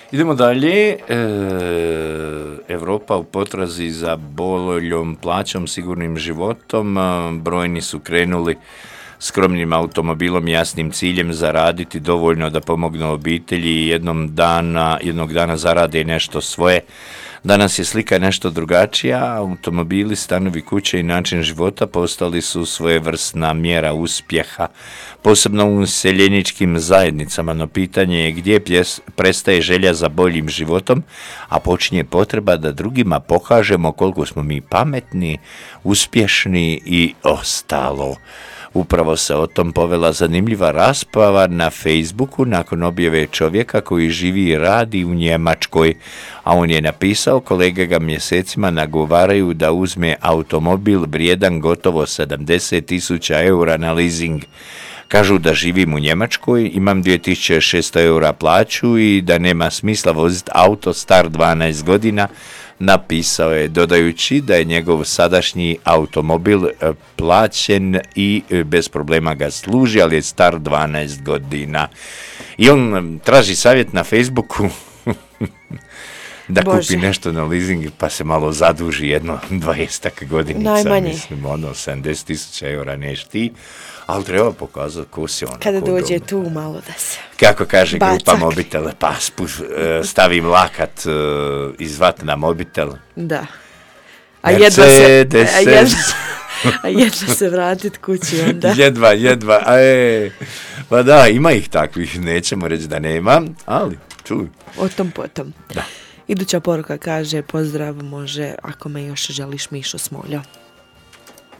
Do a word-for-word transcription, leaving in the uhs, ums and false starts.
Idemo dalje. E, Evropa u potrazi za boljom plaćom, sigurnim životom. Brojni su krenuli skromnim automobilom i jasnim ciljem zaraditi dovoljno da pomognu obitelji i jednom dana, jednog dana zarade nešto svoje. Danas je slika nešto drugačija, automobili, stanovi, kuće i način života postali su svojevrsna mjera uspjeha, posebno u seljeničkim zajednicama, no pitanje je gdje pljes, prestaje želja za boljim životom, a počinje potreba da drugima pokažemo koliko smo mi pametni, uspješni i ostalo. Upravo se o tom povela zanimljiva rasprava na Facebooku nakon objave čovjeka koji živi i radi u Njemačkoj, a on je napisao, kolege ga mjesecima nagovaraju da uzme automobil vrijedan gotovo sedamdeset tisuća eura na leasing. Kažu da živim u Njemačkoj, imam dvije tisuće šesto eura plaću i da nema smisla voziti auto star dvanaest godina, napisao je, dodajući da je njegov sadašnji automobil plaćen i bez problema ga služi, ali je star dvanaest godina. I on traži savjet na Facebooku da Bože. kupi nešto na leasing pa se malo zaduži jedno dvadesetak godinica. Najmanje. Mislim, ono, sedamdeset tisuća eura neš ti, ali treba pokazati ko si ono. Kada dođe dobro. tu malo da se Kako kaže bacak. Grupa Mobitele, pa spus, stavim lakat izvat na mobitel. Da. A jedva se, a jedva, a jedva se vratit kući onda. jedva, jedva, a e, pa da, ima ih takvih, nećemo reći da nema, ali čuj. O tom potom. Da. Iduća poruka kaže, pozdrav, može, ako me još želiš Mišo Smoljo.